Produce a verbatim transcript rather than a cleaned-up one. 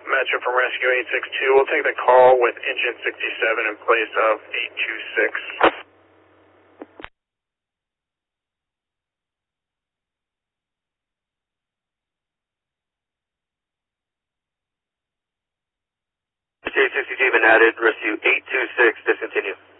Metro from Rescue eight six two. We'll take the call with engine sixty-seven in place of eight two six. eight sixty-two been added, Rescue eight two six, discontinue.